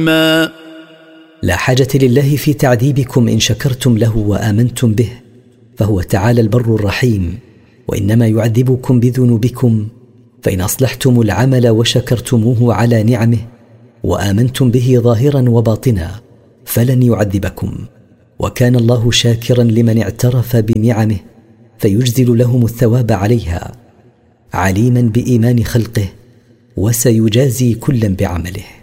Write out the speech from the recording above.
لا حاجة لله في تعذيبكم إن شكرتم له وآمنتم به، فهو تعالى البر الرحيم، وإنما يعذبكم بذنوبكم، فإن أصلحتم العمل وشكرتموه على نعمه وآمنتم به ظاهرا وباطنا فلن يعذبكم، وكان الله شاكرا لمن اعترف بنعمه فيجزل لهم الثواب عليها، عليما بإيمان خلقه، وسيجازي كلا بعمله.